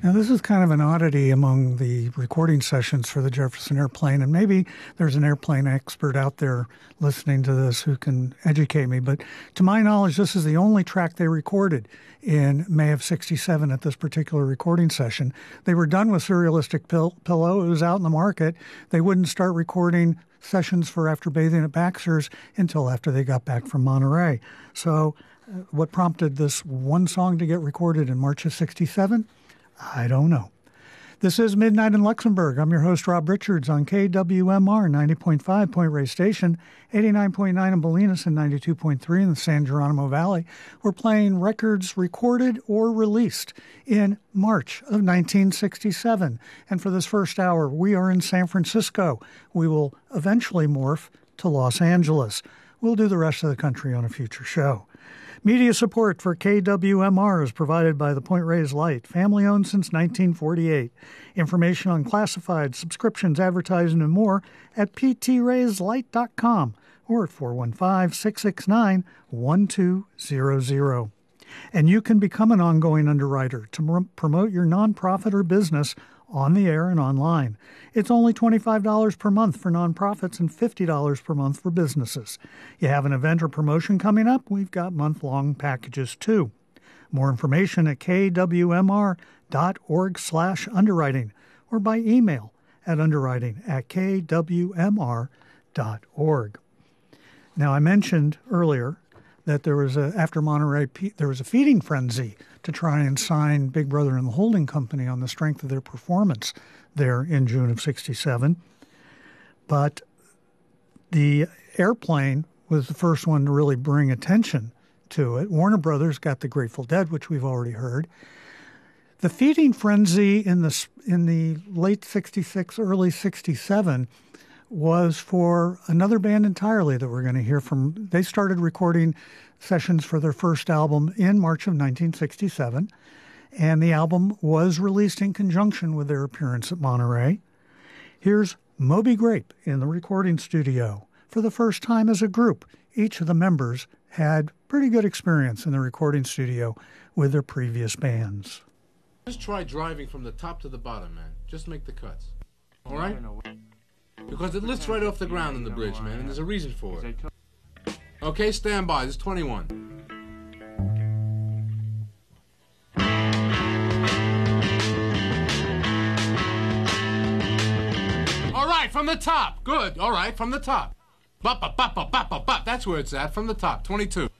Now, this is kind of an oddity among the recording sessions for the Jefferson Airplane, and maybe there's an airplane expert out there listening to this who can educate me. But to my knowledge, this is the only track they recorded in May of '67 at this particular recording session. They were done with Surrealistic Pillow. It was out in the market. They wouldn't start recording sessions for After Bathing at Baxter's until after they got back from Monterey. So what prompted this one song to get recorded in March of '67? I don't know. This is Midnight in Luxembourg. I'm your host, Rob Richards, on KWMR 90.5 Point Reyes Station, 89.9 in Bolinas, and 92.3 in the San Geronimo Valley. We're playing records recorded or released in March of 1967. And for this first hour, we are in San Francisco. We will eventually morph to Los Angeles. We'll do the rest of the country on a future show. Media support for KWMR is provided by the Point Reyes Light, family-owned since 1948. Information on classified, subscriptions, advertising, and more at ptreyeslight.com or at 415-669-1200. And you can become an ongoing underwriter to promote your nonprofit or business on the air and online. It's only $25 per month for nonprofits and $50 per month for businesses. You have an event or promotion coming up? We've got month-long packages too. More information at kwmr.org/underwriting or by email at underwriting@kwmr.org. Now, I mentioned earlier that after Monterey, there was a feeding frenzy to try and sign Big Brother and the Holding Company on the strength of their performance there in June of '67. But the airplane was the first one to really bring attention to it. Warner Brothers got the Grateful Dead, which we've already heard. The feeding frenzy in the late '66, early '67 was for another band entirely that we're going to hear from. They started recording sessions for their first album in March of 1967, and the album was released in conjunction with their appearance at Monterey. Here's Moby Grape in the recording studio. For the first time as a group, each of the members had pretty good experience in the recording studio with their previous bands. Just try driving from the top to the bottom, man. Just make the cuts. All right? Because it lifts right off the ground in the bridge, man, and there's a reason for it. Okay, stand by. This is 21. All right, from the top. Good. All right, from the top. Bop, bop, bop, bop, bop, bop, bop. That's where it's at, from the top. 22.